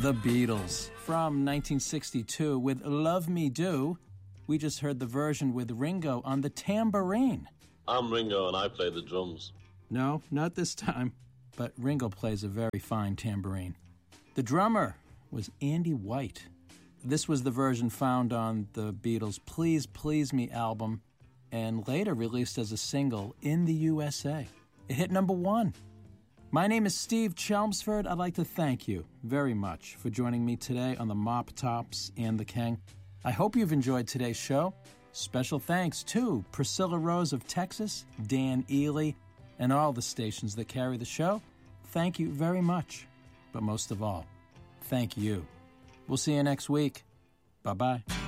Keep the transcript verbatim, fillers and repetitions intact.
The Beatles from nineteen sixty-two with Love Me Do. We just heard the version with Ringo on the tambourine. I'm Ringo and I play the drums. No, not this time. But Ringo plays a very fine tambourine. The drummer was Andy White. This was the version found on the Beatles' Please Please Me album and later released as a single in the U S A. It hit number one. My name is Steve Chelmsford. I'd like to thank you very much for joining me today on the Mop Tops and the King. I hope you've enjoyed today's show. Special thanks to Priscilla Rose of Texas, Dan Ely, and all the stations that carry the show. Thank you very much. But most of all, thank you. We'll see you next week. Bye-bye.